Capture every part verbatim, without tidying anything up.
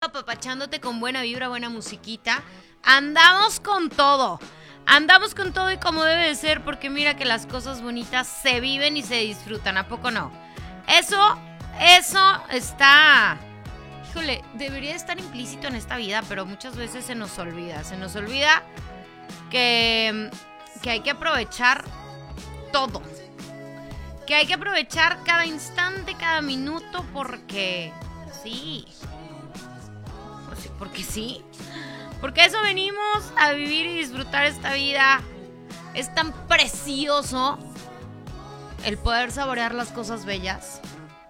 apapachándote con buena vibra, buena musiquita. Andamos con todo. Andamos con todo y como debe de ser, porque mira que las cosas bonitas se viven y se disfrutan, ¿a poco no? Eso, eso está... Híjole, debería estar implícito en esta vida, pero muchas veces se nos olvida. Se nos olvida que, que hay que aprovechar todo. Que hay que aprovechar cada instante, cada minuto, porque sí. Porque sí. Porque eso venimos a vivir y disfrutar esta vida. Es tan precioso el poder saborear las cosas bellas.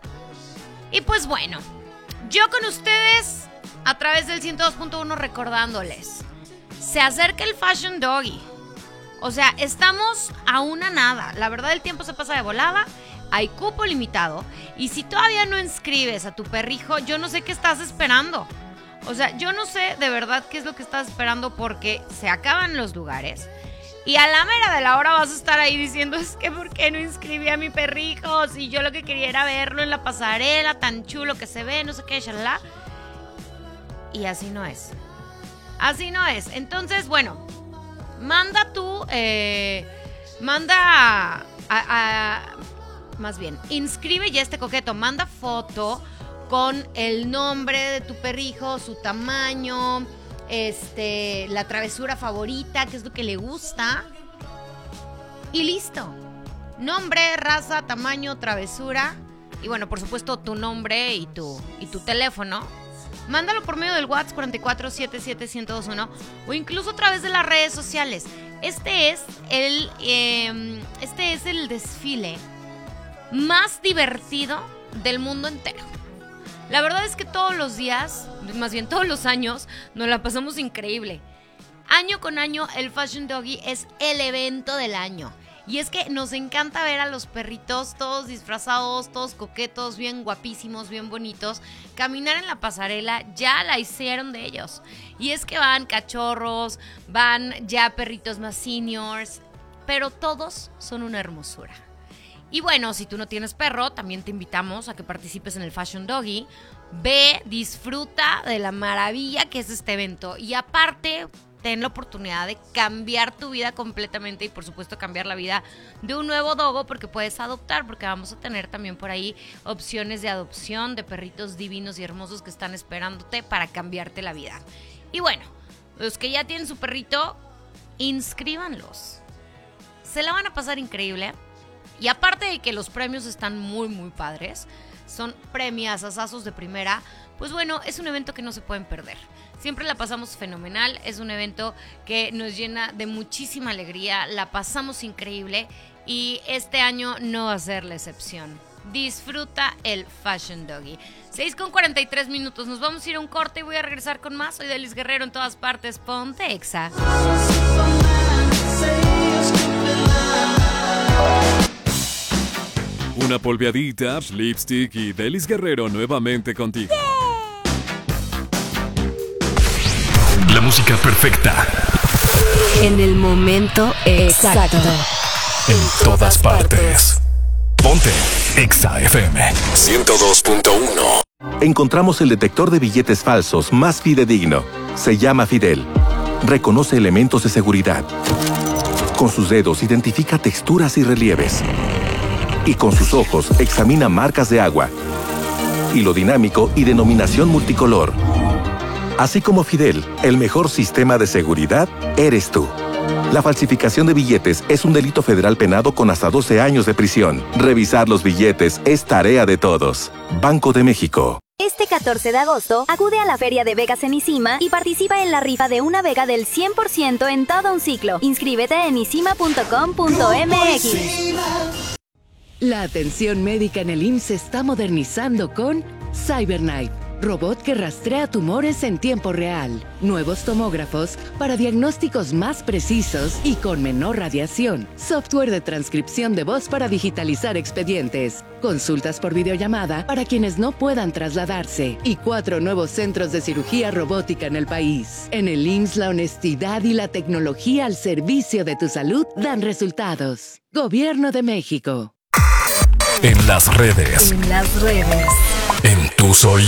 Y pues bueno, yo con ustedes a través del ciento dos punto uno recordándoles. Se acerca el Fashion Doggy. O sea, estamos a una nada. La verdad, el tiempo se pasa de volada. Hay cupo limitado. Y si todavía no inscribes a tu perrijo, yo no sé qué estás esperando. O sea, yo no sé de verdad qué es lo que estás esperando, porque se acaban los lugares. Y a la mera de la hora vas a estar ahí diciendo, es que ¿por qué no inscribí a mi perrijo? Si yo lo que quería era verlo en la pasarela, tan chulo que se ve, no sé qué, shalala. Y así no es. Así no es. Entonces, bueno, manda tú, eh, manda a, a, a, más bien, inscribe ya este coqueto, manda foto con el nombre de tu perrijo, su tamaño, este, la travesura favorita, qué es lo que le gusta. Y listo. Nombre, raza, tamaño, travesura. Y bueno, por supuesto, tu nombre y tu, y tu teléfono. Mándalo por medio del WhatsApp cuatro cuatro siete siete uno cero dos uno o incluso a través de las redes sociales. Este es el, eh, este es el desfile más divertido del mundo entero. La verdad es que todos los días, más bien todos los años, nos la pasamos increíble. Año con año, el Fashion Doggy es el evento del año. Y es que nos encanta ver a los perritos todos disfrazados, todos coquetos, bien guapísimos, bien bonitos. Caminar en la pasarela, ya la hicieron de ellos. Y es que van cachorros, van ya perritos más seniors, pero todos son una hermosura. Y bueno, si tú no tienes perro, también te invitamos a que participes en el Fashion Doggy. Ve, disfruta de la maravilla que es este evento. Y aparte, ten la oportunidad de cambiar tu vida completamente y por supuesto cambiar la vida de un nuevo dogo, porque puedes adoptar, porque vamos a tener también por ahí opciones de adopción de perritos divinos y hermosos que están esperándote para cambiarte la vida. Y bueno, los que ya tienen su perrito, inscríbanlos. Se la van a pasar increíble. Y aparte de que los premios están muy, muy padres, son premiazazazos de primera, pues bueno, es un evento que no se pueden perder. Siempre la pasamos fenomenal, es un evento que nos llena de muchísima alegría, la pasamos increíble y este año no va a ser la excepción. Disfruta el Fashion Doggy. seis con cuarenta y tres minutos, nos vamos a ir a un corte y voy a regresar con más. Soy Delis Guerrero en todas partes, ponte Exa. Una polveadita, lipstick y Delis Guerrero nuevamente contigo. La música perfecta. En el momento exacto. En todas partes. Ponte Exa F M ciento dos punto uno. Encontramos el detector de billetes falsos más fidedigno. Se llama Fidel. Reconoce elementos de seguridad. Con sus dedos identifica texturas y relieves. Y con sus ojos examina marcas de agua, hilo dinámico y denominación multicolor. Así como Fidel, el mejor sistema de seguridad eres tú. La falsificación de billetes es un delito federal penado con hasta doce años de prisión. Revisar los billetes es tarea de todos. Banco de México. Este catorce de agosto, acude a la Feria de Vegas en Isima y participa en la rifa de una Vega del cien por ciento en todo un ciclo. Inscríbete en isima punto com punto m x. La atención médica en el I M S S se está modernizando con CyberKnife, robot que rastrea tumores en tiempo real. Nuevos tomógrafos para diagnósticos más precisos y con menor radiación. Software de transcripción de voz para digitalizar expedientes. Consultas por videollamada para quienes no puedan trasladarse. Y cuatro nuevos centros de cirugía robótica en el país. En el I M S S la honestidad y la tecnología al servicio de tu salud dan resultados. Gobierno de México. En las redes. En las redes. En tus oídos.